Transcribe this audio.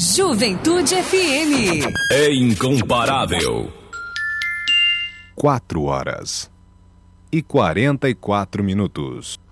Juventude FM. É incomparável. 4 horas e 44 minutos.